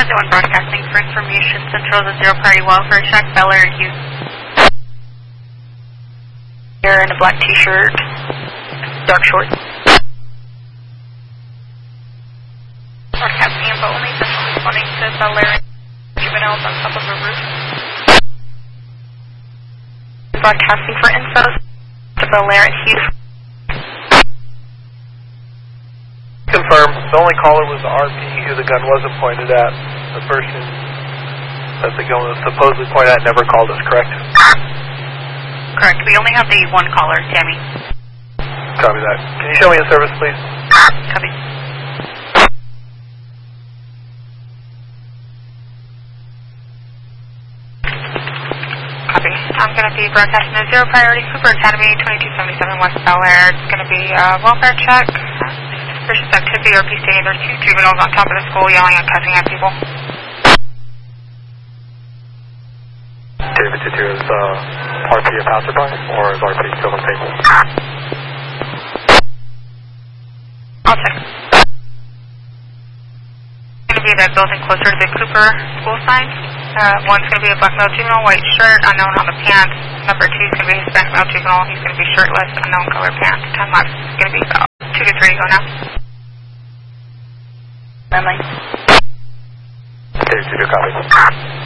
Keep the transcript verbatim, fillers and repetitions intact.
The one broadcasting for information central, the zero priority welfare check, Bel Air Hughes. Here in a black t-shirt, dark shorts. Broadcasting info only, central responding to Bel Air juveniles on top of a roof. Broadcasting for info to Bel Air Hughes. Confirm. The only caller was the R P who the gun wasn't pointed at. The person that the gun was supposedly pointed at never called us, correct? Correct. We only have the one caller, Tammy. Copy that. Can you show me a service, please? Copy. Copy. I'm going to be broadcasting a zero priority Cooper Academy, twenty-two seventy-seven West Bel Air. It's going to be a welfare check. There's just activity or P stating there's two juveniles on top of the school yelling and cussing at people. David, did you is uh, R P a passerby or is R P still on table? I'll check. It's going to be that building closer to the Cooper school sign. Uh, one's going to be a black male juvenile, white shirt, unknown on the pants. Number two is going to be a Hispanic male juvenile. He's going to be shirtless, unknown color pants. Time lapse is going to be about two to three. Go now. Memory. David, did you copy?